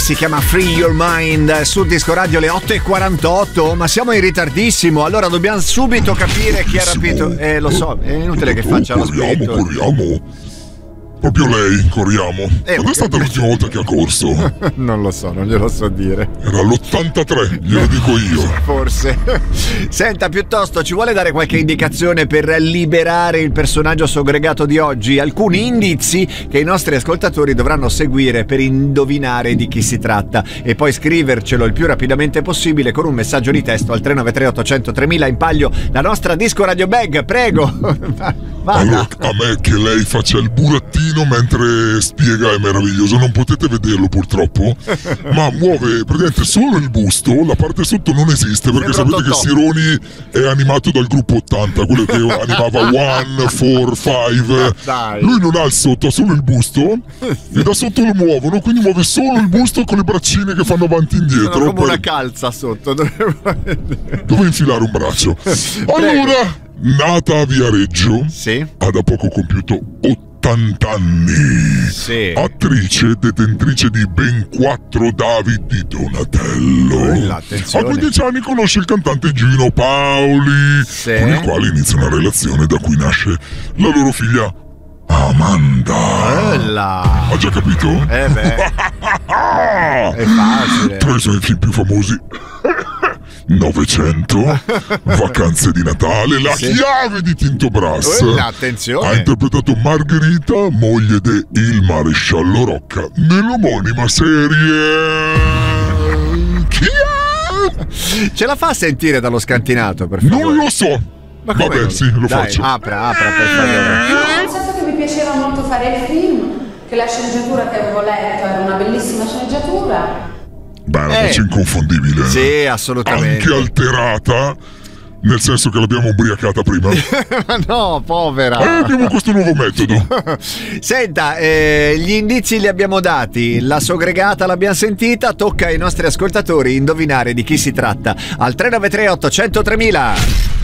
si chiama Free Your Mind su Disco Radio alle 8:48, ma siamo in ritardissimo, allora dobbiamo subito capire chi ha rapito. Lo so, è inutile che faccia lo spirito. Corriamo. Proprio lei, corriamo. Quando è stata l'ultima volta che ha corso? Non lo so, non glielo so dire. Era l'83, glielo dico io. Forse. Senta, piuttosto, ci vuole dare qualche indicazione per liberare il personaggio segregato di oggi? Alcuni indizi che i nostri ascoltatori dovranno seguire per indovinare di chi si tratta e poi scrivercelo il più rapidamente possibile con un messaggio di testo al 393 800 3000 in palio la nostra Disco Radio Bag, prego. Allora, a me che lei faccia il burattino mentre spiega è meraviglioso. Non potete vederlo purtroppo, ma muove praticamente solo il busto, la parte sotto non esiste perché sapete che Sironi è animato dal gruppo 80, quello che animava 1, 4, 5. Lui non ha il sotto, ha solo il busto e da sotto lo muovono, quindi muove solo il busto con le braccine che fanno avanti e indietro. Sono come una calza sotto. Dove infilare un braccio. Allora, nata a Viareggio, ha da poco compiuto 80 anni. Attrice detentrice di ben 4 David di Donatello. A 15 anni conosce il cantante Gino Paoli, con il quale inizia una relazione da cui nasce la loro figlia Amanda. Ha già capito? È facile. Tra i suoi film più famosi: 900, Vacanze di Natale, La chiave di Tinto Brass. Attenzione. Ha interpretato Margherita, moglie de Il maresciallo Rocca, nell'omonima serie. Chi è? Ce la fa sentire dallo scantinato, per favore? Non lo so. Vabbè, sì, lo faccio. Apra, per favore. Io ho pensato che mi piaceva molto fare il film, che la sceneggiatura che avevo letto era una bellissima sceneggiatura. Beh, una voce inconfondibile. Sì, assolutamente. Anche alterata, nel senso che l'abbiamo ubriacata prima. Ma no, povera. Abbiamo questo nuovo metodo. Senta, gli indizi li abbiamo dati, la sogregata l'abbiamo sentita, tocca ai nostri ascoltatori indovinare di chi si tratta. Al 393 800 3000.